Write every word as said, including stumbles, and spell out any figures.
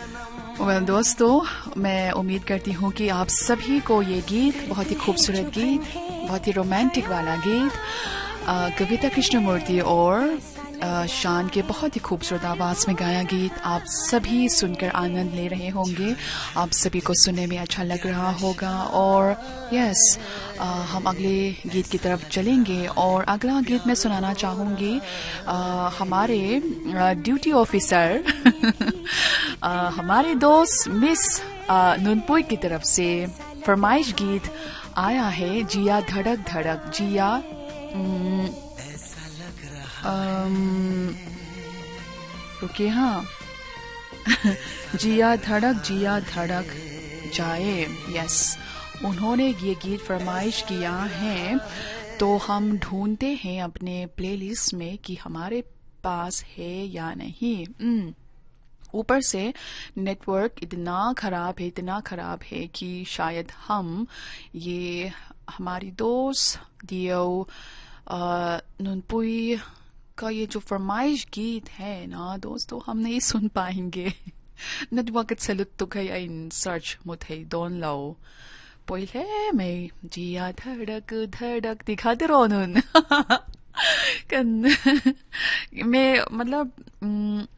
well, दोस्तों, मैं उम्मीद करती हूँ कि आप सभी को ये गीत, बहुत ही खूबसूरत गीत, बहुत ही रोमांटिक वाला गीत, अ, कविता कृष्णमूर्ति और अ, शान के बहुत ही खूबसूरत आवाज़ में गाया गीत आप सभी सुनकर आनंद ले रहे होंगे। आप सभी को सुनने में अच्छा लग रहा होगा। और यस, हम अगले गीत की तरफ चलेंगे और अगला गीत मैं सुनाना चाहूँगी अ, हमारे ड्यूटी ऑफिसर हमारे दोस्त मिस नुनपुई की तरफ से फरमाइश गीत आया है। जिया धड़क धड़क, जिया रुकिए, हाँ जिया धड़क जिया धड़क जाए। यस, उन्होंने ये गीत फरमाइश किया है, तो हम ढूंढते हैं अपने प्लेलिस्ट में कि हमारे पास है या नहीं। ऊपर से नेटवर्क इतना खराब है, इतना खराब है कि शायद हम ये हमारी दोस्त दियो नुनपुई का ये जो फरमाइश गीत है ना दोस्तों, हम नहीं सुन पाएंगे। Network sa lutugay ay search mo tay don law. पहिले may जिया धड़क धड़क दिखाते रहो nun. मैं मतलब